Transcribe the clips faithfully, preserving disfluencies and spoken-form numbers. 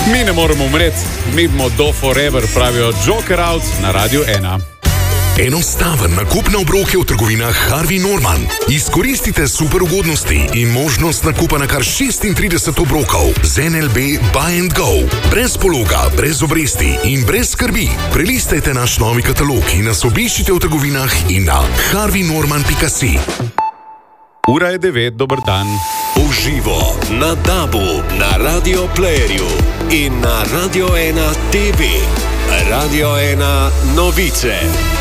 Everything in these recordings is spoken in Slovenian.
Mi ne moremo umreti, mi bomo do forever, pravijo Joker Out na Radiu ena. Enostaven nakup na obroke v trgovinah Harvey Norman. Izkoristite super ugodnosti in možnost nakupa na kar šestintrideset obrokov z N L B Buy and Go. Brez pologa, brez obresti in brez skrbi. Prelistajte naš novi katalog in nas obiščite v trgovinah in na harvey norman pika si. Ura je devet, dober dan. Uživo na Dabu, na Radio Playerju in na Radio ena T V. Radio ena novice.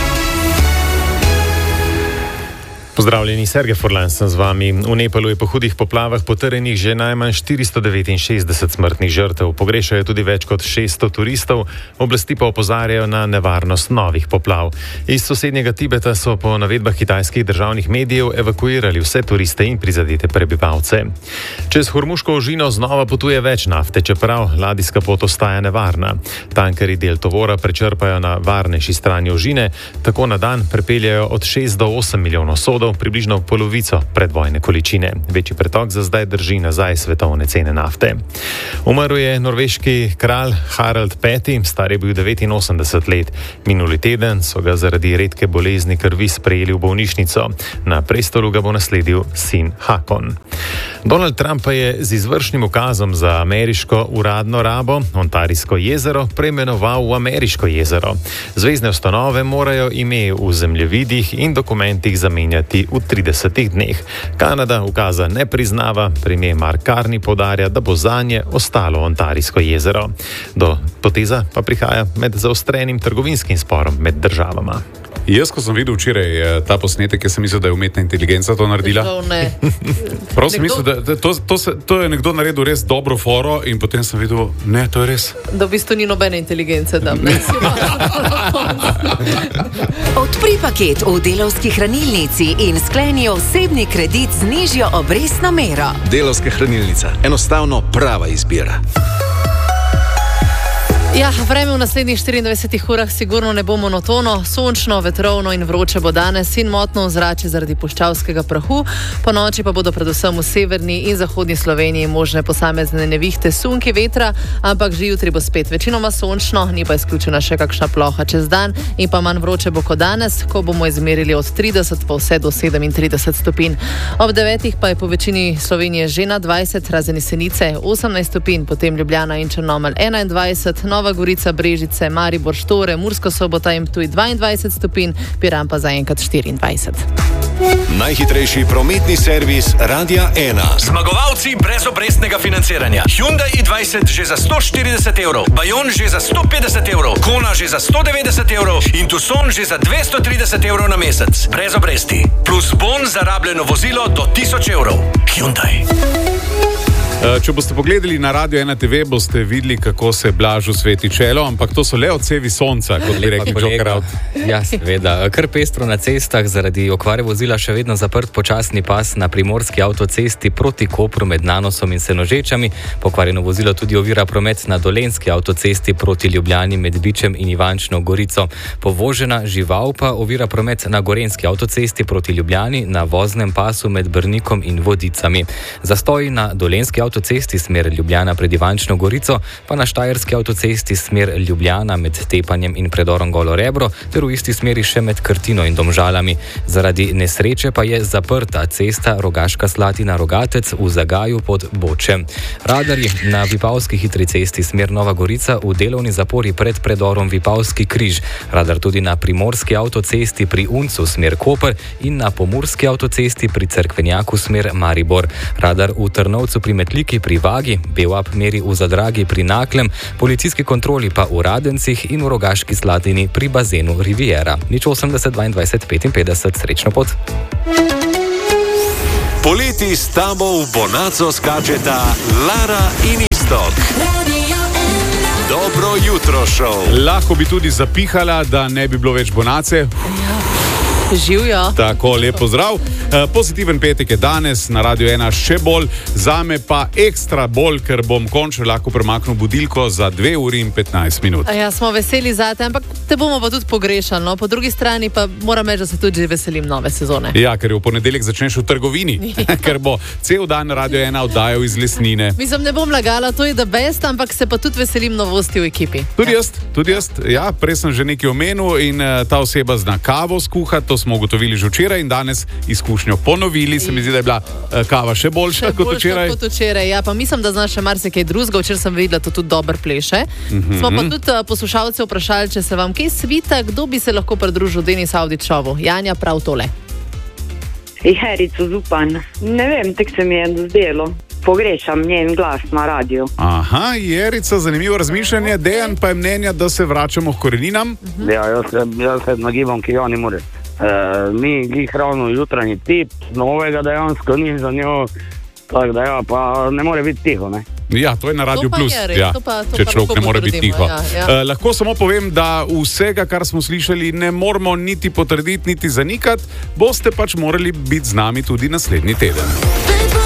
Pozdravljeni, Sergej Furlan sem z vami. V Nepalu je po hudih poplavah potrjenih že najmanj štiristo devetinšestdeset smrtnih žrtev. Pogrešajo tudi več kot šeststo turistov, oblasti pa opozarjajo na nevarnost novih poplav. Iz sosednjega Tibeta so po navedbah kitajskih državnih medijev evakuirali vse turiste in prizadete prebivalce. Čez Hormuško ožino znova potuje več nafte, čeprav ladijska pot ostaja nevarna. Tankerji del tovora prečrpajo na varnejši strani ožine, tako na dan prepeljajo od šest do osem milijonov sodov, približno polovico predvojne količine. Večji pretok za zdaj drži nazaj svetovne cene nafte. Umrl je norveški kralj Harald peti, star je bil devetinosemdeset let. Minuli teden so ga zaradi redke bolezni krvi sprejeli v bolnišnico. Na prestolu ga bo nasledil sin Hakon. Donald Trump pa je z izvršnim ukazom za ameriško uradno rabo Ontarijsko jezero preimenoval v Ameriško jezero. Zvezdne ustanove morajo ime v zemljevidih in dokumentih zamenjati v tridesetih dneh. Kanada ukaza ne priznava, premier Mark Carney poudarja, da bo zanje ostalo Ontarijsko jezero. Do poteza pa prihaja med zaostrenim trgovinskim sporom med državama. Jaz, ko sem videl včeraj ta posnetek, sem mislil, da je umetna inteligenca to naredila. Žal ne. Prav sem mislil, da to, to, se, to je nekdo naredil res dobro foro in potem sem videl, ne, to je res. Da v bistvu ni nobene inteligence tam. Odpri paket v Delavski hranilnici in skleni osebni kredit z nižjo obrestno mero. Delavska hranilnica. Enostavno prava izbira. Ja, vreme v naslednjih štiriindvajsetih urah sigurno ne bo monotono, sončno, vetrovno in vroče bo danes in motno ozračje zaradi puščavskega prahu. Po noči pa bodo predvsem v severni in zahodni Sloveniji možne posamezne nevihte, sunki, vetra, ampak že jutri bo spet večinoma sončno, ni pa izključena še kakšna ploha čez dan in pa manj vroče bo kot danes, ko bomo izmerili od trideset pa vse do sedemintrideset stopinj. Ob devetih pa je po večini Slovenije že na dvajset, razen Jesenice osemnajst stopinj, potem Ljubljana in Črnomelj enaindvajset, Nova Gorica, Brežice, Maribor, Štore, Murska Sobota in Ptuj dvaindvajset stopinj, Piran pa zaenkrat štiriindvajset. Najhitrejši prometni servis Radia ena. Zmagovalci brez obrestnega financiranja. Hyundai i dvajset že za sto štirideset evrov, Bayon že za sto petdeset evrov, Kona že za sto devetdeset evrov in Tucson že za dvesto trideset evrov na mesec. Brez obresti. Plus bon za rabljeno vozilo do tisoč evrov. Hyundai. Če boste pogledali na Radio ena T V, boste videli, kako se Blažu sveti čelo, ampak to so le odsevi sonca, kot bi rekli Joker Out. Ja, seveda. Kar pestro na cestah, zaradi okvare vozila še vedno zaprt počasni pas na primorski avtocesti proti Kopru med Nanosom in Senožečami. Pokvarjeno vozilo tudi ovira promet na dolenski avtocesti proti Ljubljani med Bičem in Ivančno Gorico. Povožena žival pa ovira promet na gorenski avtocesti proti Ljubljani na voznem pasu med Brnikom in Vodicami. Zastoji na dolenski avtocesti avtocesti smer Ljubljana pred Ivančno Gorico, pa na štajerski avtocesti smer Ljubljana med Tepanjem in predorom Golo Rebro, ter v isti smeri še med Krtino in Domžalami. Zaradi nesreče pa je zaprta cesta Rogaška Slatina-Rogatec v Zagaju pod Bočem. Radarji na Vipavski hitri cesti smer Nova Gorica v delovni zapori pred predorom Vipavski križ. Radar tudi na primorski avtocesti pri Uncu smer Koper in na pomurski avtocesti pri Cerkvenjaku smer Maribor. Radar v Trnovcu pri Metliki pri Vagi, B W A P meri v Zadragi pri Naklem, policijski kontroli pa v Radencih in v Rogaški Slatini pri bazenu Riviera. Nič osemdeset dvaindvajset petinpetdeset, srečno pot. Poleti s tabo v Bonaco skačeta Lara in Iztok. Dobro jutro, šov. Lahko bi tudi zapihala, da ne bi bilo več Bonace. Živijo. Tako, lep pozdrav. Uh, pozitiven petek je danes, na Radio ena še bolj, zame pa ekstra bolj, ker bom končno lahko premaknil budilko za dve uri in petnajst minut. Ja, smo veseli zate, ampak te bomo pa tudi pogrešali. No? Po drugi strani pa moram reči, da se tudi že veselim nove sezone. Ja, ker v ponedeljek začneš v trgovini, ker bo cel dan Radio ena oddajal iz lesnine. Mislim, ne bom lagala, to je the best, ampak se pa tudi veselim novosti v ekipi. Tudi jaz, tudi jaz. Ja, prej sem že nekaj omenil in uh, ta oseba zna kavo skuhati, to smo ugotovili že včeraj in danes izkušnjo ponovili. Se mi zdi, da je bila uh, kava še boljša še kot boljša včeraj. Kot včeraj. Ja, pa mislim, da znaš še marsikaj drugega. Včeraj sem videla, da to tudi dobro pleše. Mm-hmm. Smo pa tudi uh, poslušalce vprašali, če se vam kaj svita, kdo bi se lahko pridružil Denis Avdićovu. Janja, prav tole. Jerico Zupan. Ne vem, tek se mi je zdelo. Pogrešam njen glas na radiju. Aha, Jerica, zanimivo razmišljanje. Dejan pa je mnenja, da se vračamo k koreninam. Uh-huh. Ja, jaz se, jaz se nagibam, ki jo ni more. E, ni glih ravno jutranji tip, novega dejansko ni za njo, tako da ja, pa ne more biti tiho, ne? Ja, to je na Radio Plus, je, ja, to pa, to če pa človek ne more biti tiho. Ja, ja. Uh, lahko samo povem, da vsega, kar smo slišali, ne moramo niti potrditi, niti zanikati. Boste pač morali biti z nami tudi naslednji teden.